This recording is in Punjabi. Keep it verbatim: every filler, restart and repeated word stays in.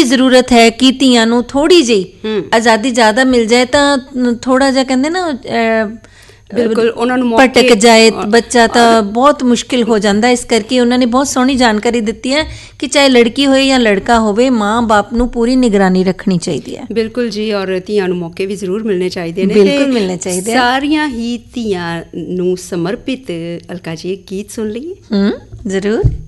ਜ਼ਰੂਰਤ ਹੈ ਕਿ ਧੀਆਂ ਨੂੰ ਥੋੜੀ ਜਿਹੀ ਆਜ਼ਾਦੀ ਜ਼ਿਆਦਾ ਮਿਲ ਜਾਏ ਤਾਂ ਥੋੜਾ ਜਿਹਾ ਕਹਿੰਦੇ ਨਾ ਬਿਲਕੁਲ ਉਹਨਾਂ ਨੂੰ ਭਟਕ ਜਾਏ ਬੱਚਾ ਤਾਂ ਬਹੁਤ ਮੁਸ਼ਕਿਲ ਹੋ ਜਾਂਦਾ। ਇਸ ਕਰਕੇ ਉਹਨਾਂ ਨੇ ਬਹੁਤ ਸੋਹਣੀ ਜਾਣਕਾਰੀ ਦਿੱਤੀ ਹੈ ਕਿ ਚਾਹੇ ਲੜਕੀ ਹੋਏ ਜਾਂ ਲੜਕਾ ਹੋਵੇ, ਮਾਂ ਬਾਪ ਨੂੰ ਪੂਰੀ ਨਿਗਰਾਨੀ ਰੱਖਣੀ ਚਾਹੀਦੀ ਹੈ। ਬਿਲਕੁਲ ਜੀ, ਔਰ ਧੀਆਂ ਨੂੰ ਮੌਕੇ ਵੀ ਜ਼ਰੂਰ ਮਿਲਣੇ ਚਾਹੀਦੇ ਨੇ, ਬਿਲਕੁਲ ਮਿਲਣੇ ਚਾਹੀਦੇ ਸਾਰੀਆਂ ਹੀ ਧੀਆਂ ਨੂੰ ਸਮਰਪਿਤ। ਅਲਕਾ ਜੀ, ਇੱਕ ਗੀਤ ਸੁਣ ਲਈਏ? ਹੂੰ, ਜ਼ਰੂਰ।